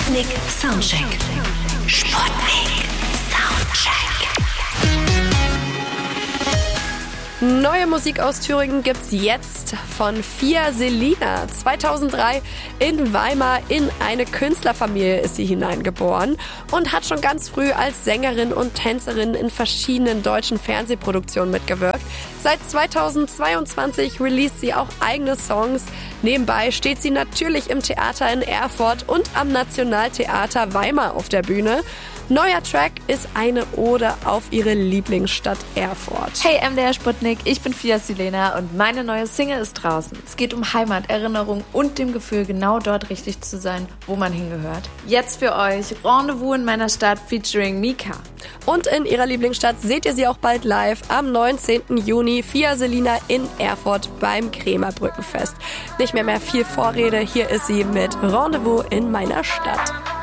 Sputnik Soundcheck. Sputnik Soundcheck. Neue Musik aus Thüringen gibt's jetzt von Fia Selina. 2003 in Weimar in eine Künstlerfamilie ist sie hineingeboren und hat schon ganz früh als Sängerin und Tänzerin in verschiedenen deutschen Fernsehproduktionen mitgewirkt. Seit 2022 released sie auch eigene Songs. Nebenbei steht sie natürlich im Theater in Erfurt und am Nationaltheater Weimar auf der Bühne. Neuer Track ist eine Ode auf ihre Lieblingsstadt Erfurt. Hey MDR Sputnik, ich bin Fia Selina und meine neue Single ist draußen. Es geht um Heimat, Erinnerung und dem Gefühl, genau dort richtig zu sein, wo man hingehört. Jetzt für euch Rendezvous in meiner Stadt featuring Mika. Und in ihrer Lieblingsstadt seht ihr sie auch bald live am 19. Juni. Fia Selina in Erfurt beim Krämerbrückenfest. Nicht mehr viel Vorrede, hier ist sie mit Rendezvous in meiner Stadt.